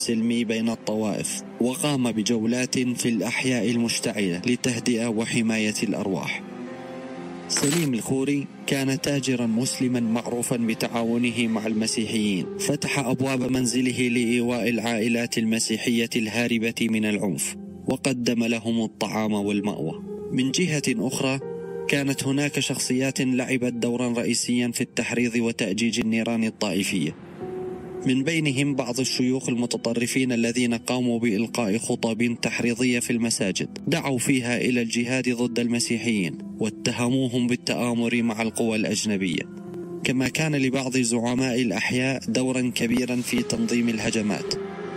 سلمي بين الطوائف، وقام بجولات في الأحياء المشتعلة لتهدئة وحماية الأرواح. سليم الخوري كان تاجرا مسلما معروفا بتعاونه مع المسيحيين، فتح أبواب منزله لإيواء العائلات المسيحية الهاربة من العنف، وقدم لهم الطعام والمأوى. من جهة أخرى، كانت هناك شخصيات لعبت دورا رئيسيا في التحريض وتأجيج النيران الطائفية، من بينهم بعض الشيوخ المتطرفين الذين قاموا بإلقاء خطب تحريضية في المساجد دعوا فيها إلى الجهاد ضد المسيحيين، واتهموهم بالتآمر مع القوى الأجنبية. كما كان لبعض زعماء الأحياء دورا كبيرا في تنظيم الهجمات.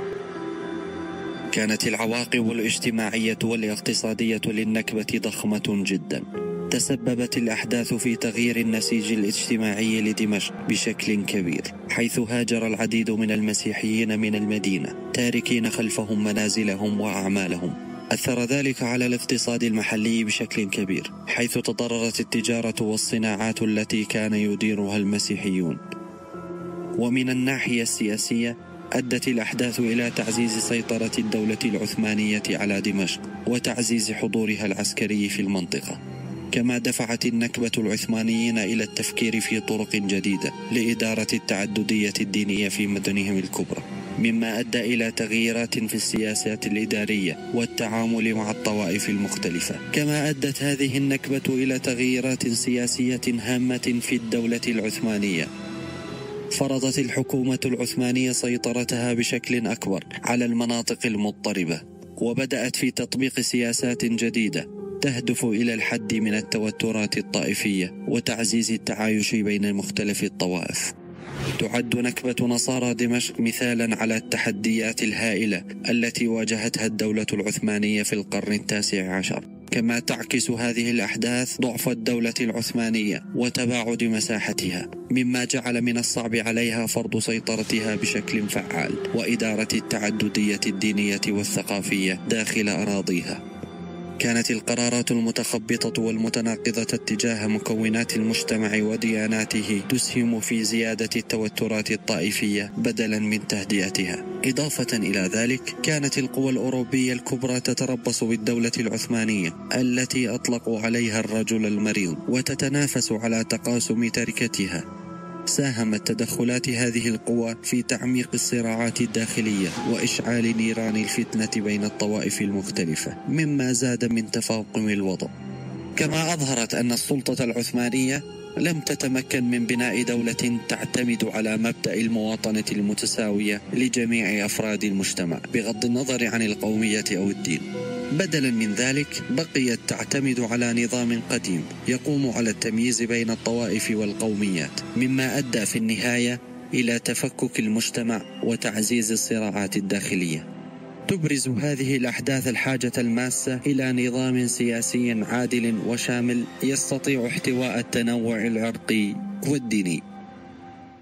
كانت العواقب الاجتماعية والاقتصادية للنكبة ضخمة جدا. تسببت الأحداث في تغيير النسيج الاجتماعي لدمشق بشكل كبير، حيث هاجر العديد من المسيحيين من المدينة تاركين خلفهم منازلهم وأعمالهم. أثر ذلك على الاقتصاد المحلي بشكل كبير، حيث تضررت التجارة والصناعات التي كان يديرها المسيحيون. ومن الناحية السياسية، أدت الأحداث إلى تعزيز سيطرة الدولة العثمانية على دمشق وتعزيز حضورها العسكري في المنطقة. كما دفعت النكبة العثمانيين إلى التفكير في طرق جديدة لإدارة التعددية الدينية في مدنهم الكبرى، مما أدى إلى تغييرات في السياسات الإدارية والتعامل مع الطوائف المختلفة. كما أدت هذه النكبة إلى تغييرات سياسية هامة في الدولة العثمانية. فرضت الحكومة العثمانية سيطرتها بشكل أكبر على المناطق المضطربة، وبدأت في تطبيق سياسات جديدة تهدف إلى الحد من التوترات الطائفية وتعزيز التعايش بين مختلف الطوائف. تعد نكبة نصارى دمشق مثالا على التحديات الهائلة التي واجهتها الدولة العثمانية في القرن التاسع عشر. كما تعكس هذه الأحداث ضعف الدولة العثمانية وتباعد مساحتها، مما جعل من الصعب عليها فرض سيطرتها بشكل فعال وإدارة التعددية الدينية والثقافية داخل أراضيها. كانت القرارات المتخبطة والمتناقضة تجاه مكونات المجتمع ودياناته تسهم في زيادة التوترات الطائفية بدلا من تهدئتها. إضافة إلى ذلك، كانت القوى الأوروبية الكبرى تتربص بالدولة العثمانية التي أطلقوا عليها الرجل المريض، وتتنافس على تقاسم تركتها. ساهمت تدخلات هذه القوى في تعميق الصراعات الداخلية وإشعال نيران الفتنة بين الطوائف المختلفة، مما زاد من تفاقم الوضع. كما أظهرت أن السلطة العثمانية لم تتمكن من بناء دولة تعتمد على مبدأ المواطنة المتساوية لجميع أفراد المجتمع بغض النظر عن القومية أو الدين. بدلا من ذلك، بقيت تعتمد على نظام قديم يقوم على التمييز بين الطوائف والقوميات، مما أدى في النهاية إلى تفكك المجتمع وتعزيز الصراعات الداخلية. تبرز هذه الأحداث الحاجة الماسة إلى نظام سياسي عادل وشامل يستطيع احتواء التنوع العرقي والديني.